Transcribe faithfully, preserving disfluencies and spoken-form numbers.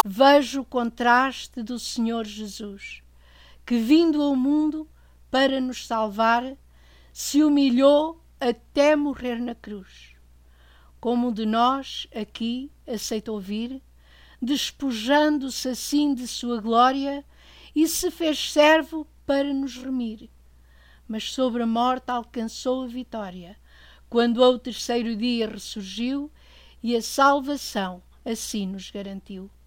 vejo o contraste do Senhor Jesus, que vindo ao mundo para nos salvar, se humilhou até morrer na cruz. Como um de nós aqui aceitou vir, despojando-se assim de sua glória, e se fez servo para nos remir. Mas sobre a morte alcançou a vitória, quando ao terceiro dia ressurgiu, e a salvação assim nos garantiu.